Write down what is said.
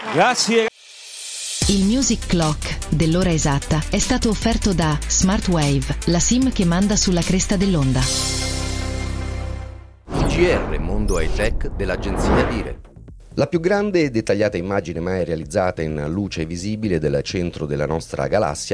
Grazie. Il Music Clock dell'ora esatta è stato offerto da Smartwave, la SIM che manda sulla cresta dell'onda. GR Mondo High Tech dell'agenzia Dire. La più grande e dettagliata immagine mai realizzata in luce visibile del centro della nostra galassia